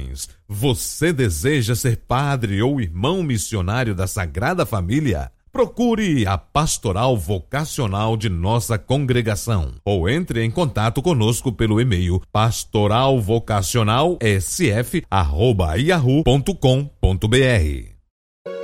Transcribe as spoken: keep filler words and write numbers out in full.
Jovens, você deseja ser padre ou irmão missionário da Sagrada Família? Procure a Pastoral Vocacional de nossa congregação ou entre em contato conosco pelo e-mail pastoral vocacional s f arroba yahoo ponto com ponto b r.